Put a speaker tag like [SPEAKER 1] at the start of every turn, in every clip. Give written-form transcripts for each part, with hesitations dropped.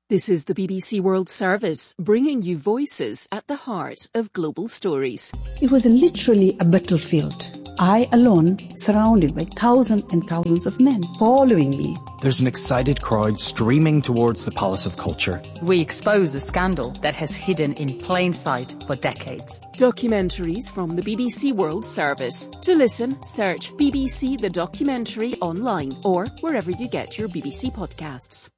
[SPEAKER 1] This is the BBC World Service, bringing you voices at the heart of global stories.
[SPEAKER 2] It was literally a battlefield. I alone, surrounded by thousands and thousands of men following me.
[SPEAKER 3] There's an excited crowd streaming towards the Palace of Culture.
[SPEAKER 4] We expose a scandal that has hidden in plain sight for decades.
[SPEAKER 1] Documentaries from the BBC World Service. To listen, search BBC The Documentary online or wherever you get your BBC podcasts.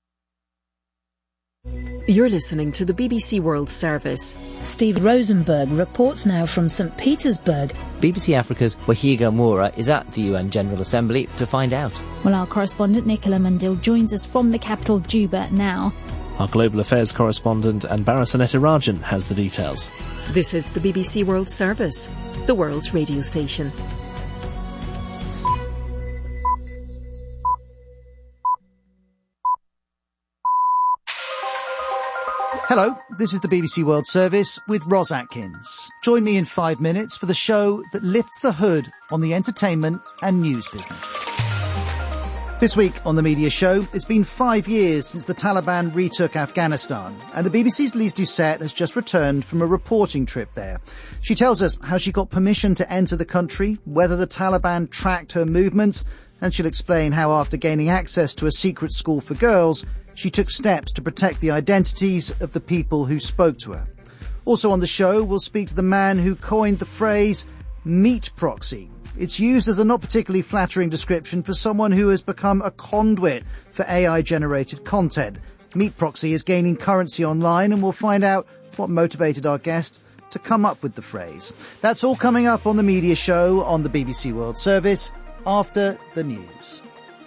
[SPEAKER 1] You're listening to the BBC World Service.
[SPEAKER 5] Steve Rosenberg reports now from St. Petersburg.
[SPEAKER 6] BBC Africa's Wahiga Moura is at the UN General Assembly to find out.
[SPEAKER 7] Well, our correspondent Nicola Mundil joins us from the capital Juba now.
[SPEAKER 8] Our global affairs correspondent Anbara Sanetirajan has the details.
[SPEAKER 1] This is the BBC World Service, the world's radio station.
[SPEAKER 9] Hello, this is the BBC World Service with Ros Atkins. Join me in 5 minutes for the show that lifts the hood on the entertainment and news business. This week on the media show, it's been 5 years since the Taliban retook Afghanistan, and the BBC's Lise Doucette has just returned from a reporting trip there. She tells us how she got permission to enter the country, whether the Taliban tracked her movements, and she'll explain how after gaining access to a secret school for girls, she took steps to protect the identities of the people who spoke to her. Also on the show, we'll speak to the man who coined the phrase meat proxy. It's used as a not particularly flattering description for someone who has become a conduit for AI-generated content. Meat proxy is gaining currency online, and we'll find out what motivated our guest to come up with the phrase. That's all coming up on the media show on the BBC World Service after the news.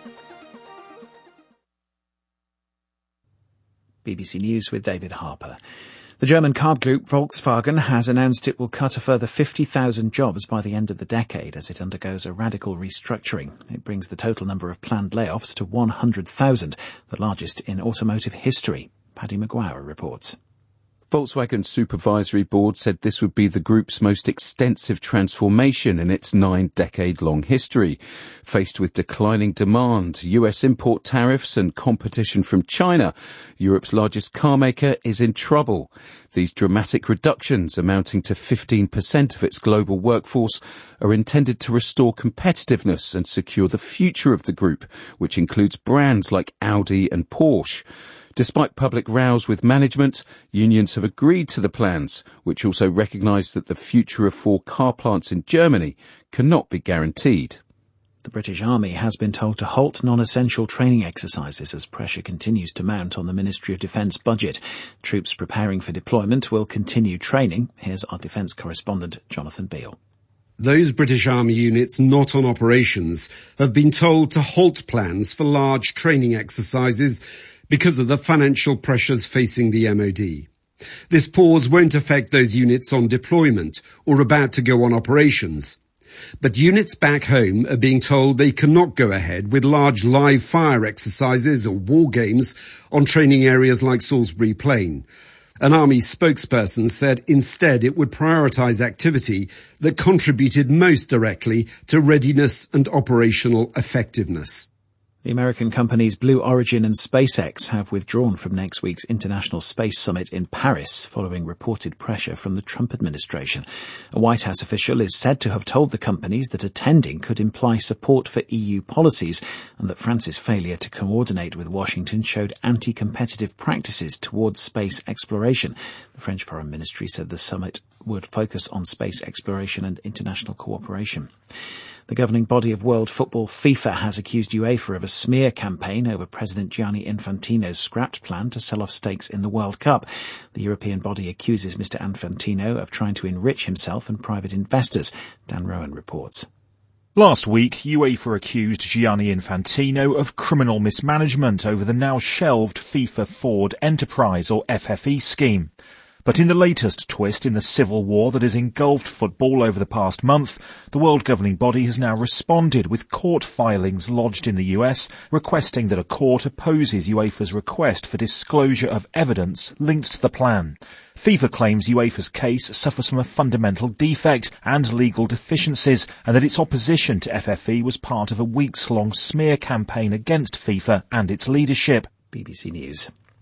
[SPEAKER 9] BBC News with David Harper. The German car group Volkswagen has announced it will cut a further 50,000 jobs by the end of the decade as it undergoes a radical restructuring. It brings the total number of planned layoffs to 100,000, the largest in automotive history. Paddy Maguire reports.
[SPEAKER 10] Volkswagen's supervisory board said this would be the group's most extensive transformation in its 9-decade-long history. Faced with declining demand, US import tariffs and competition from China, Europe's largest car maker is in trouble. These dramatic reductions, amounting to 15% of its global workforce, are intended to restore competitiveness and secure the future of the group, which includes brands like Audi and Porsche. Despite public rows with management, unions have agreed to the plans, which also recognise that the future of 4 car plants in Germany cannot be guaranteed.
[SPEAKER 9] The British Army has been told to halt non-essential training exercises as pressure continues to mount on the Ministry of Defence budget. Troops preparing for deployment will continue training. Here's our defence correspondent, Jonathan Beale.
[SPEAKER 11] Those British Army units not on operations have been told to halt plans for large training exercises because of the financial pressures facing the MOD. This pause won't affect those units on deployment or about to go on operations. But units back home are being told they cannot go ahead with large live fire exercises or war games on training areas like Salisbury Plain. An Army spokesperson said instead it would prioritise activity that contributed most directly to readiness and operational effectiveness.
[SPEAKER 9] The American companies Blue Origin and SpaceX have withdrawn from next week's International Space Summit in Paris following reported pressure from the Trump administration. A White House official is said to have told the companies that attending could imply support for EU policies and that France's failure to coordinate with Washington showed anti-competitive practices towards space exploration. The French Foreign Ministry said the summit would focus on space exploration and international cooperation. The governing body of world football, FIFA, has accused UEFA of a smear campaign over President Gianni Infantino's scrapped plan to sell off stakes in the World Cup. The European body accuses Mr. Infantino of trying to enrich himself and private investors. Dan Rowan reports.
[SPEAKER 12] Last week, UEFA accused Gianni Infantino of criminal mismanagement over the now shelved FIFA Forward Enterprise, or FFE, scheme. But in the latest twist in the civil war that has engulfed football over the past month, the world governing body has now responded with court filings lodged in the US requesting that a court opposes UEFA's request for disclosure of evidence linked to the plan. FIFA claims UEFA's case suffers from a fundamental defect and legal deficiencies, and that its opposition to FFE was part of a weeks-long smear campaign against FIFA and its leadership.
[SPEAKER 9] BBC News.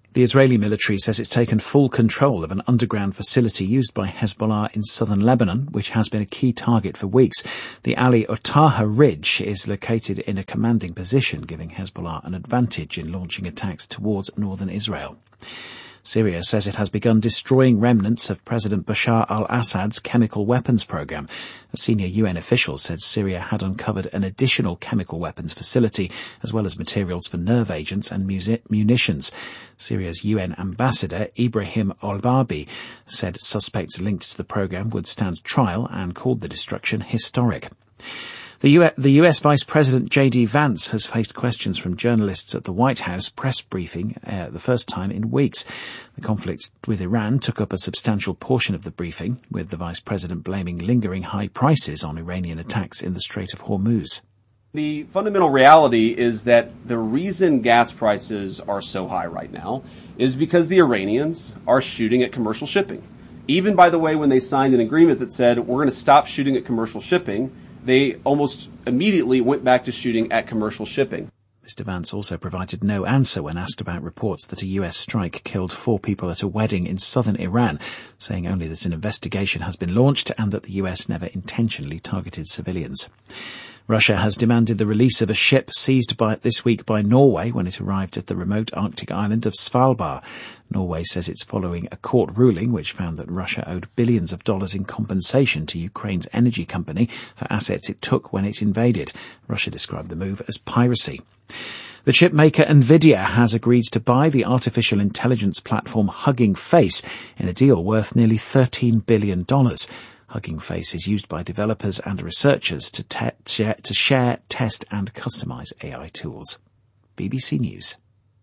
[SPEAKER 13] The Israeli military says it's taken full control of an underground facility used by Hezbollah in southern Lebanon, which has been a key target for weeks. The Ali Otaha Ridge is located in a commanding position, giving Hezbollah an advantage in launching attacks towards northern Israel. Syria says it has begun destroying remnants of President Bashar al-Assad's chemical weapons program. A senior UN official said Syria had uncovered an additional chemical weapons facility, as well as materials for nerve agents and munitions. Syria's UN ambassador, Ibrahim Olbabi, said suspects linked to the program would stand trial and called the destruction historic. The US Vice President J.D. Vance has faced questions from journalists at the White House press briefing the first time in weeks. The conflict with Iran took up a substantial portion of the briefing, with the Vice President blaming lingering high prices on Iranian attacks in the Strait of Hormuz.
[SPEAKER 14] The fundamental reality is that the reason gas prices are so high right now is because the Iranians are shooting at commercial shipping. Even, by the way, when they signed an agreement that said we're going to stop shooting at commercial shipping, they almost immediately went back to shooting at commercial shipping.
[SPEAKER 13] Mr. Vance also provided no answer when asked about reports that a US strike killed 4 people at a wedding in southern Iran, saying only that an investigation has been launched and that the US never intentionally targeted civilians. Russia has demanded the release of a ship seized this week by Norway when it arrived at the remote Arctic island of Svalbard. Norway says it's following a court ruling which found that Russia owed billions of dollars in compensation to Ukraine's energy company for assets it took when it invaded. Russia described the move as piracy. The chip maker Nvidia has agreed to buy the artificial intelligence platform Hugging Face in a deal worth nearly $13 billion. Hugging Face is used by developers and researchers to share, test and customize AI tools. BBC News.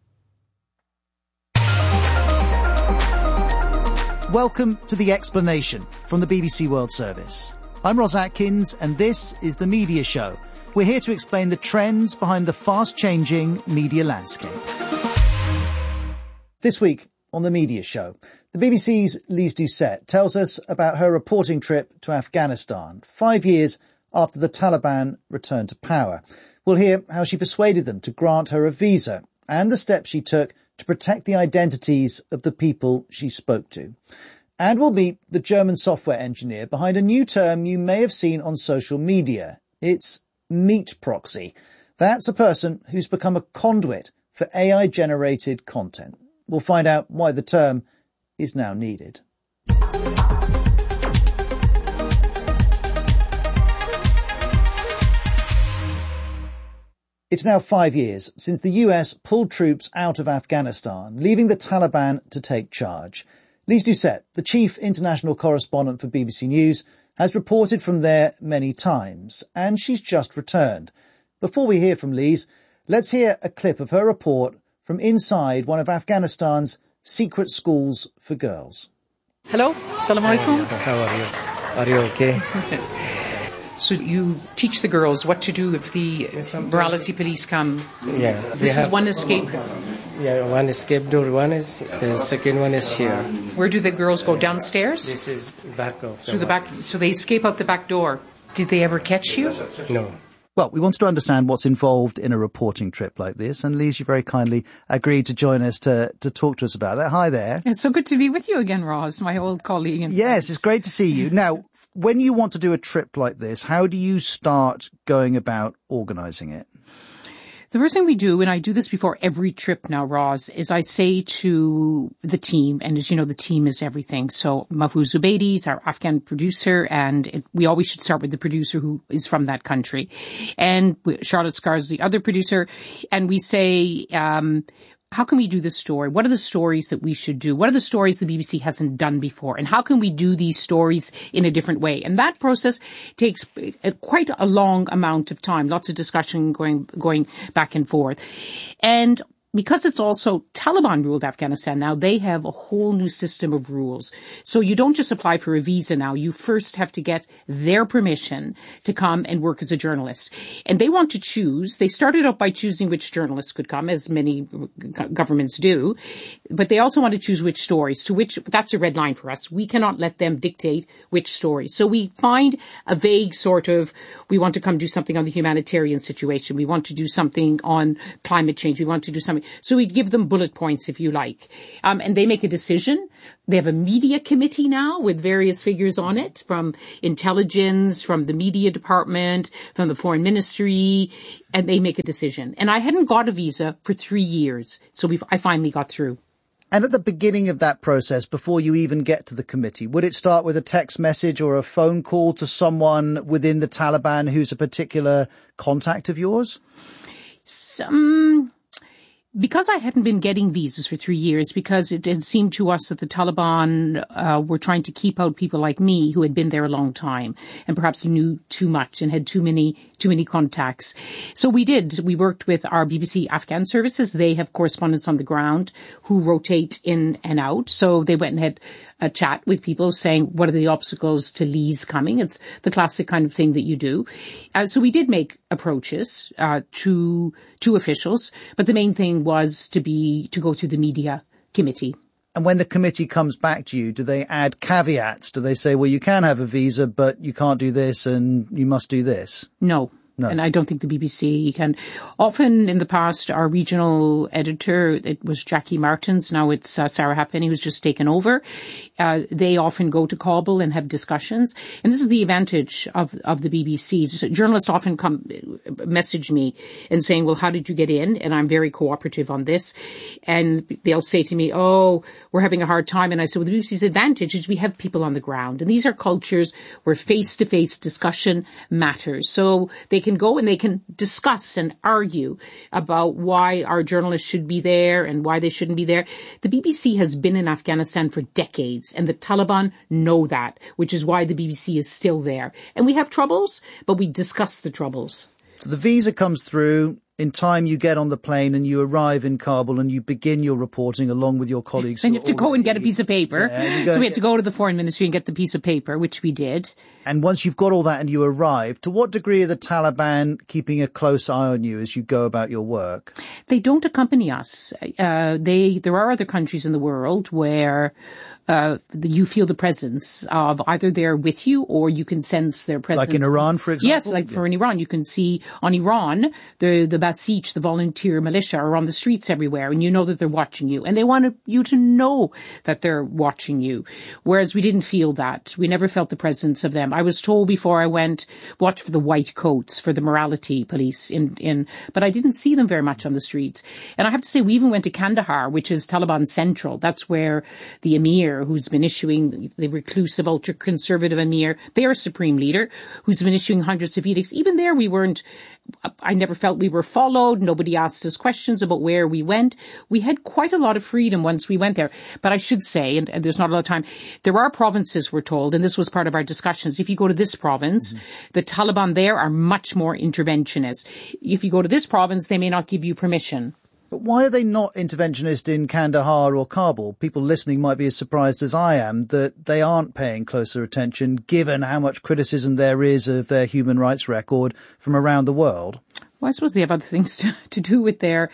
[SPEAKER 9] Welcome to The Explanation from the BBC World Service. I'm Ros Atkins and this is The Media Show. We're here to explain the trends behind the fast-changing media landscape. This week on The Media Show, the BBC's Lise Doucette tells us about her reporting trip to Afghanistan, 5 years after the Taliban returned to power. We'll hear how she persuaded them to grant her a visa and the steps she took to protect the identities of the people she spoke to. And we'll meet the German software engineer behind a new term you may have seen on social media. It's meat proxy. That's a person who's become a conduit for AI-generated content. We'll find out why the term is now needed. It's now 5 years since the US pulled troops out of Afghanistan, leaving the Taliban to take charge. Lise Doucette, the chief international correspondent for BBC News, has reported from there many times, and she's just returned. Before we hear from Lise, let's hear a clip of her report from inside one of Afghanistan's secret schools for girls.
[SPEAKER 15] Hello, Assalamu alaikum.
[SPEAKER 16] How are you? Are you okay?
[SPEAKER 15] So you teach the girls what to do if the morality police come.
[SPEAKER 16] Yeah.
[SPEAKER 15] This is one escape.
[SPEAKER 16] Yeah, one escape door. The second one is here.
[SPEAKER 15] Where do the girls go? Downstairs?
[SPEAKER 16] This is back of
[SPEAKER 15] through the back. So they escape out the back door. Did they ever catch you?
[SPEAKER 16] No.
[SPEAKER 9] Well, we wanted to understand what's involved in a reporting trip like this, and Lise, you very kindly agreed to join us to talk to us about that. Hi there.
[SPEAKER 15] It's so good to be with you again, Roz, my old colleague.
[SPEAKER 9] Yes, it's great to see you. Now, when you want to do a trip like this, how do you start going about organising it?
[SPEAKER 15] The first thing we do, and I do this before every trip now, Roz, is I say to the team, and as you know, the team is everything. So Mahfouz Zubaydi is our Afghan producer, and we always should start with the producer who is from that country. And Charlotte Scar is the other producer. And we say, how can we do this story? What are the stories that we should do? What are the stories the BBC hasn't done before? And how can we do these stories in a different way? And that process takes quite a long amount of time, lots of discussion going back and forth. And because it's also Taliban-ruled Afghanistan now, they have a whole new system of rules. So you don't just apply for a visa now. You first have to get their permission to come and work as a journalist. And they want to choose. They started out by choosing which journalists could come, as many governments do. But they also want to choose which stories, that's a red line for us. We cannot let them dictate which stories. So we find a vague sort of, we want to come do something on the humanitarian situation. We want to do something on climate change. We want to do something. So we'd give them bullet points, if you like. And they make a decision. They have a media committee now with various figures on it, from intelligence, from the media department, from the foreign ministry, and they make a decision. And I hadn't got a visa for 3 years, so I finally got through.
[SPEAKER 9] And at the beginning of that process, before you even get to the committee, would it start with a text message or a phone call to someone within the Taliban who's a particular contact of yours?
[SPEAKER 15] Because I hadn't been getting visas for 3 years, because it had seemed to us that the Taliban were trying to keep out people like me who had been there a long time and perhaps knew too much and had too many contacts. So we worked with our BBC Afghan services. They have correspondents on the ground who rotate in and out. So they went and had a chat with people saying, what are the obstacles to Lee's coming? It's the classic kind of thing that you do. So we did make approaches to officials, but the main thing was to go through the media committee.
[SPEAKER 9] And when the committee comes back to you, do they add caveats? Do they say, well, you can have a visa, but you can't do this and you must do this?
[SPEAKER 15] No. And I don't think the BBC can. Often in the past, our regional editor, it was Jackie Martins, now it's Sarah Halfpenny, who's just taken over. They often go to Kabul and have discussions. And this is the advantage of the BBC. So journalists often message me and saying, well, how did you get in? And I'm very cooperative on this. And they'll say to me, oh, we're having a hard time. And I said, well, the BBC's advantage is we have people on the ground. And these are cultures where face-to-face discussion matters. So they can go and they can discuss and argue about why our journalists should be there and why they shouldn't be there. The BBC has been in Afghanistan for decades, and the Taliban know that, which is why the BBC is still there. And we have troubles, but we discuss the troubles.
[SPEAKER 9] So the visa comes through. In time, you get on the plane and you arrive in Kabul and you begin your reporting along with your colleagues.
[SPEAKER 15] And you have to go and get a piece of paper. So we had to go to the foreign ministry and get the piece of paper, which we did.
[SPEAKER 9] And once you've got all that and you arrive, to what degree are the Taliban keeping a close eye on you as you go about your work?
[SPEAKER 15] They don't accompany us. There are other countries in the world where you feel the presence of either they're with you or you can sense their presence.
[SPEAKER 9] Like in Iran, for example?
[SPEAKER 15] Yes, like for in Iran. You can see on Iran, the Basij, the volunteer militia, are on the streets everywhere, and you know that they're watching you. And they want you to know that they're watching you. Whereas we didn't feel that. We never felt the presence of them. I was told before I went, watch for the white coats, for the morality police but I didn't see them very much on the streets. And I have to say, we even went to Kandahar, which is Taliban Central. That's where the emir, who's been issuing the reclusive, ultra-conservative emir, their supreme leader, who's been issuing hundreds of edicts. Even there, I never felt we were followed. Nobody asked us questions about where we went. We had quite a lot of freedom once we went there. But I should say, and there's not a lot of time, there are provinces, we're told, and this was part of our discussions. If you go to this province, the Taliban there are much more interventionist. If you go to this province, they may not give you permission.
[SPEAKER 9] But why are they not interventionist in Kandahar or Kabul? People listening might be as surprised as I am that they aren't paying closer attention, given how much criticism there is of their human rights record from around the world.
[SPEAKER 15] Well, I suppose they have other things to do with their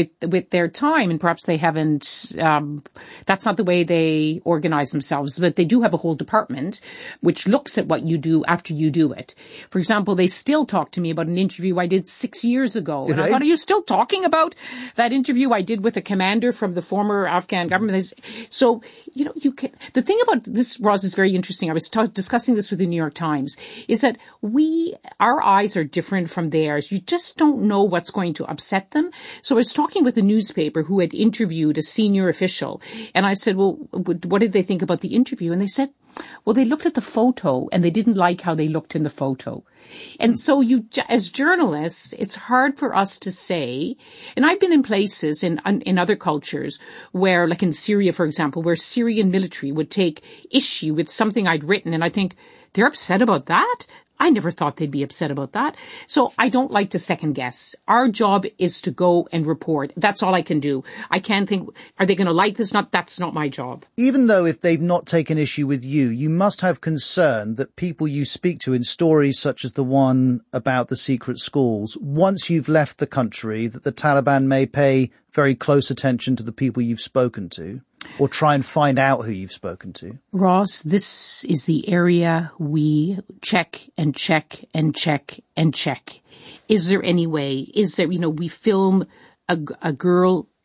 [SPEAKER 15] time, and perhaps they haven't. That's not the way they organize themselves. But they do have a whole department which looks at what you do after you do it. For example, they still talk to me about an interview I did 6 years ago, and I thought, are you still talking about that interview I did with a commander from the former Afghan government? So you can. The thing about this, Roz, is very interesting. I was discussing this with the New York Times. Is that our eyes are different from theirs. You just don't know what's going to upset them. So I was talking with a newspaper who had interviewed a senior official, and I said, well, what did they think about the interview? And they said, well, they looked at the photo and they didn't like how they looked in the photo. And so as journalists, it's hard for us to say, and I've been in places in other cultures where, like in Syria, for example, where Syrian military would take issue with something I'd written, and I think, they're upset about that? I never thought they'd be upset about that. So I don't like to second guess. Our job is to go and report. That's all I can do. I can't think, are they going to like this? That's not my job.
[SPEAKER 9] Even though if they've not taken issue with you, you must have concern that people you speak to in stories such as the one about the secret schools, once you've left the country, that the Taliban may pay very close attention to the people you've spoken to, or try and find out who you've spoken to.
[SPEAKER 15] Ross, this is the area we check and check and check and check. Is there any way? Is there, we film a girl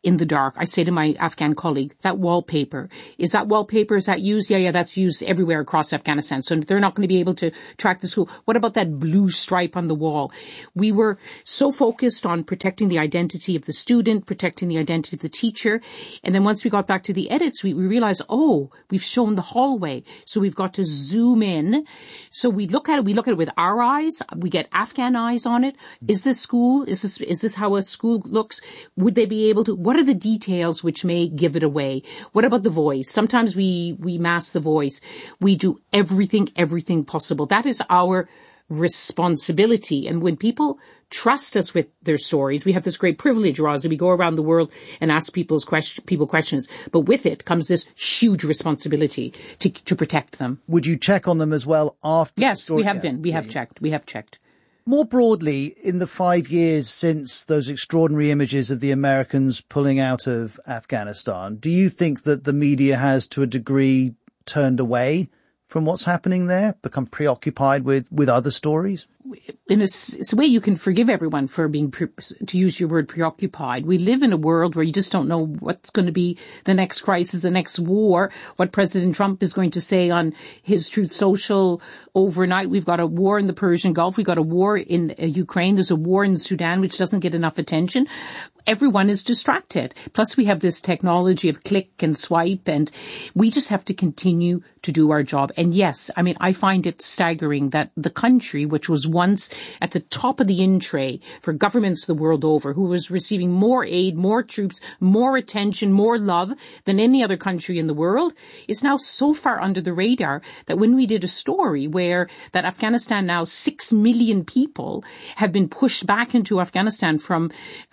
[SPEAKER 15] in the dark. I say to my Afghan colleague, that wallpaper, is that used? Yeah, that's used everywhere across Afghanistan. So they're not going to be able to track the school. What about that blue stripe on the wall? We were so focused on protecting the identity of the student, protecting the identity of the teacher. And then once we got back to the edits, we realized, we've shown the hallway. So we've got to zoom in. So we look at it with our eyes. We get Afghan eyes on it. Is this school? Is this how a school looks? Would they be able to? What are the details which may give it away? What about the voice? Sometimes we mask the voice. We do everything possible. That is our responsibility. And when people trust us with their stories, we have this great privilege, Rosa. We go around the world and ask people questions. But with it comes this huge responsibility to protect them.
[SPEAKER 9] Would you check on them as well after?
[SPEAKER 15] Yes, we have been. We have checked.
[SPEAKER 9] More broadly, in the 5 years since those extraordinary images of the Americans pulling out of Afghanistan, do you think that the media has, to a degree, turned away from what's happening there, become preoccupied with other stories?
[SPEAKER 15] It's a way you can forgive everyone for being, to use your word, preoccupied. We live in a world where you just don't know what's going to be the next crisis, the next war, what President Trump is going to say on his Truth Social overnight. We've got a war in the Persian Gulf. We've got a war in Ukraine. There's a war in Sudan, which doesn't get enough attention. Everyone is distracted. Plus we have this technology of click and swipe, and we just have to continue to do our job. And yes, I mean, I find it staggering that the country, which was once at the top of the in tray for governments the world over, who was receiving more aid, more troops, more attention, more love than any other country in the world, is now so far under the radar that when we did a story where that Afghanistan, now 6 million people have been pushed back into Afghanistan from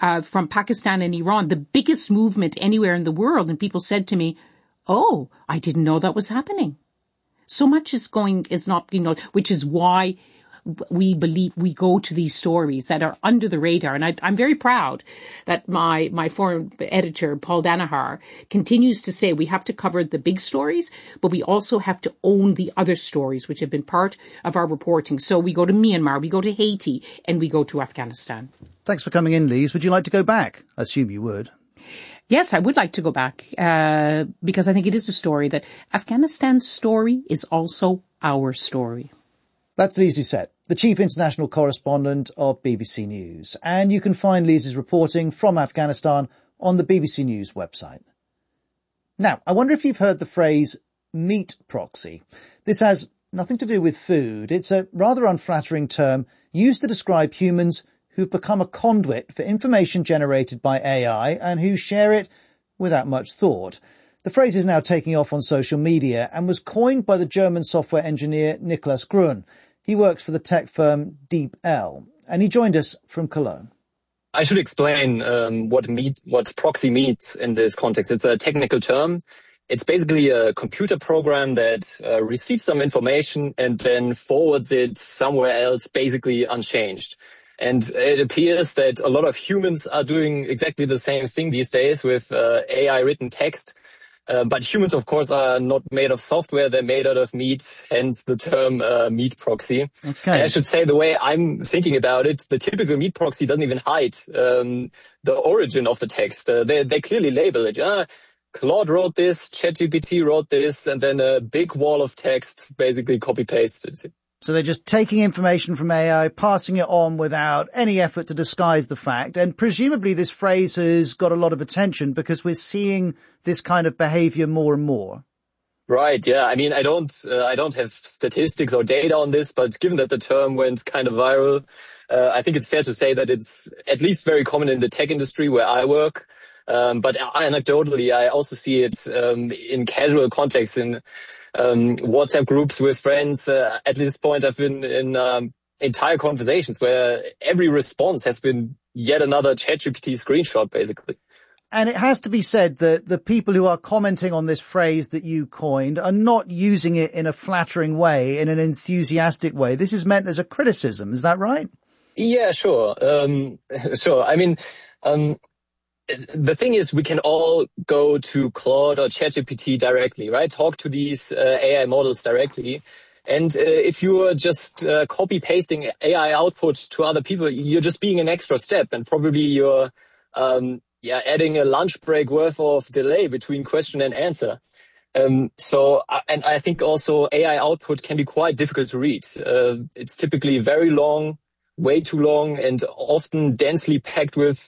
[SPEAKER 15] Pakistan and Iran, the biggest movement anywhere in the world. And people said to me, oh, I didn't know that was happening. So much is not being known, which is why we believe we go to these stories that are under the radar. And I'm very proud that my former editor, Paul Danaher, continues to say we have to cover the big stories, but we also have to own the other stories, which have been part of our reporting. So we go to Myanmar, we go to Haiti, and we go to Afghanistan.
[SPEAKER 9] Thanks for coming in, Lise. Would you like to go back? I assume you would.
[SPEAKER 15] Yes, I would like to go back, because I think it is a story that Afghanistan's story is also our story.
[SPEAKER 9] That's Lise Doucet, the chief international correspondent of BBC News. And you can find Lise's reporting from Afghanistan on the BBC News website. Now, I wonder if you've heard the phrase meat proxy. This has nothing to do with food. It's a rather unflattering term used to describe humans who've become a conduit for information generated by AI and who share it without much thought. The phrase is now taking off on social media and was coined by the German software engineer Niklas Grun. He works for the tech firm DeepL, and he joined us from Cologne.
[SPEAKER 17] I should explain what proxy means in this context. It's a technical term. It's basically a computer program that receives some information and then forwards it somewhere else, basically unchanged. And it appears that a lot of humans are doing exactly the same thing these days with AI-written text. But humans, of course, are not made of software. They're made out of meat, hence the term meat proxy. Okay. And I should say, the way I'm thinking about it, the typical meat proxy doesn't even hide the origin of the text. They clearly label it. Claude wrote this, ChatGPT wrote this, and then a big wall of text basically copy-pasted.
[SPEAKER 9] So they're just taking information from AI, passing it on without any effort to disguise the fact. And presumably this phrase has got a lot of attention because we're seeing this kind of behavior more and more.
[SPEAKER 17] Right. Yeah. I mean, I don't have statistics or data on this, but given that the term went kind of viral, I think it's fair to say that it's at least very common in the tech industry where I work. But anecdotally, I also see it in casual contexts in WhatsApp groups with friends. At this point, I've been in entire conversations where every response has been yet another ChatGPT screenshot, basically.
[SPEAKER 9] And it has to be said that the people who are commenting on this phrase that you coined are not using it in a flattering way, in an enthusiastic way. This is meant as a criticism. Is that right?
[SPEAKER 17] Yeah, sure. Sure. I mean, the thing is, we can all go to Claude or ChatGPT directly, right? Talk to these AI models directly. And if you are just copy-pasting AI output to other people, you're just being an extra step, and probably you're adding a lunch break worth of delay between question and answer. And I think also AI output can be quite difficult to read. It's typically very long, way too long, and often densely packed with